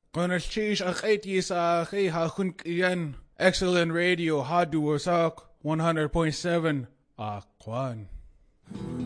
Konarchish akhaiti sa akhi hakun iyan. Excellent radio, hadu wasak 100.7 Akwan.